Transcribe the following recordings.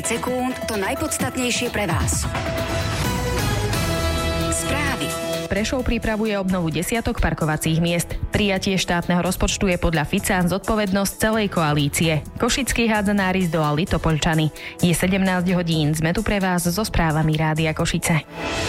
sekúnd to najpodstatnejšie pre vás. Správy. Prešov pripravuje obnovu desiatok parkovacích miest. Prijatie štátneho rozpočtu je podľa Fica zodpovednosť celej koalície. Košickí hádzanári zdolali Topoľčany. Je 17 hodín, sme tu pre vás so správami Rádia Košice.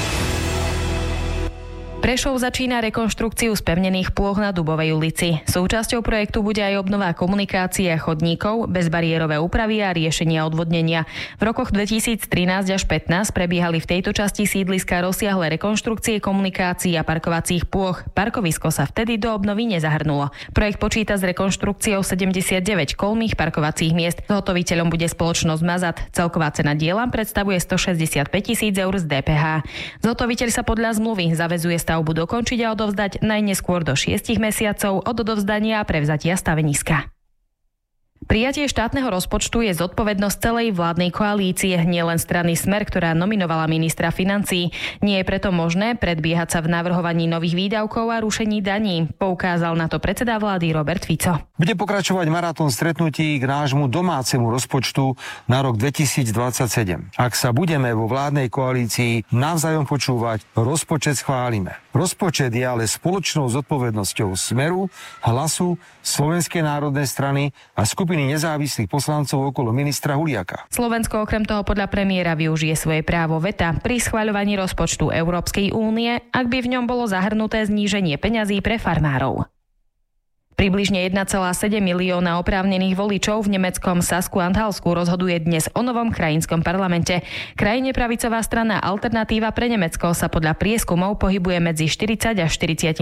Prešov začína rekonštrukciu spevnených plôch na Dubovej ulici. Súčasťou projektu bude aj obnova komunikácie chodníkov, bezbariérové úpravy a riešenia odvodnenia. V rokoch 2013 až 15 prebiehali v tejto časti sídliska rozsiahle rekonštrukcie komunikácií a parkovacích plôch. Parkovisko sa vtedy do obnovy nezahrnulo. Projekt počíta s rekonštrukciou 79 kolmých parkovacích miest. Zhotoviteľom bude spoločnosť Mazat. Celková cena diela predstavuje 165 000 eur z DPH. Zhotoviteľ sa podľa zmluvy zaväzuje stavbu dokončiť a odovzdať najneskôr do 6 mesiacov od odovzdania a prevzatia staveniska. Prijatie štátneho rozpočtu je zodpovednosť celej vládnej koalície, nielen strany Smer, ktorá nominovala ministra financií. Nie je preto možné predbiehať sa v navrhovaní nových výdavkov a rušení daní, poukázal na to predseda vlády Robert Fico. Bude pokračovať maratón stretnutí k nášmu domácemu rozpočtu na rok 2027. Ak sa budeme vo vládnej koalícii navzájom počúvať, rozpočet schválime. Rozpočet je ale spoločnou zodpovednosťou Smeru, Hlasu, Slovenskej národnej strany a skupiny nezávislých poslancov okolo ministra Huliaka. Slovensko okrem toho podľa premiéra využije svoje právo veta pri schvaľovaní rozpočtu Európskej únie, ak by v ňom bolo zahrnuté zníženie peňazí pre farmárov. Približne 1,7 milióna oprávnených voličov v nemeckom Sasku-Anhalsku rozhoduje dnes o novom krajinskom parlamente. Krajine pravicová strana Alternatíva pre Nemecko sa podľa prieskumov pohybuje medzi 40 až 43%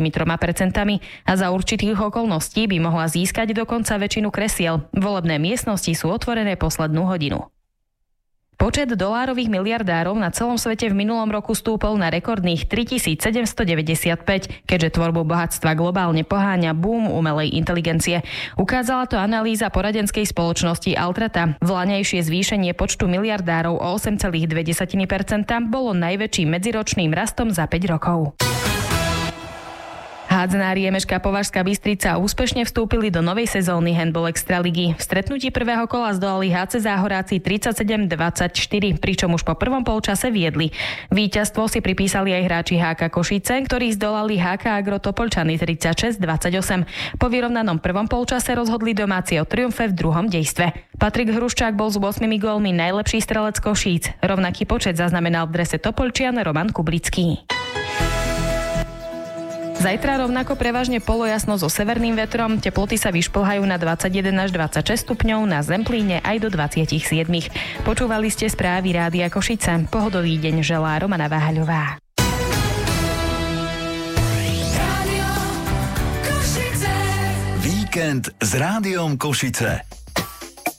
a za určitých okolností by mohla získať dokonca väčšinu kresiel. Volebné miestnosti sú otvorené poslednú hodinu. Počet dolárových miliardárov na celom svete v minulom roku stúpol na rekordných 3795, keďže tvorbu bohatstva globálne poháňa boom umelej inteligencie. Ukázala to analýza poradenskej spoločnosti Altrata. Vlaňajšie zvýšenie počtu miliardárov o 8,2% bolo najväčším medziročným rastom za 5 rokov. Hádzanári Emeška Považská Bystrica úspešne vstúpili do novej sezóny handball extraligy. V stretnutí prvého kola zdolali HC Záhoráci 37-24, pričom už po prvom polčase viedli. Víťazstvo si pripísali aj hráči HK Košice, ktorí zdolali HK Agro Topoľčany 36-28. Po vyrovnanom prvom polčase rozhodli domáci o triumfe v druhom dejstve. Patrik Hruščák bol s 8 gólmi najlepší strelec Košíc. Rovnaký počet zaznamenal v drese Topoľčian Roman Kublický. Zajtra rovnako prevažne polojasno so severným vetrom, teploty sa vyšplhajú na 21 až 26 stupňov, na Zemplíne aj do 27. Počúvali ste správy Rádia Košice. Pohodový deň želá Romana Váhaľová. Víkend s Rádiom Košice.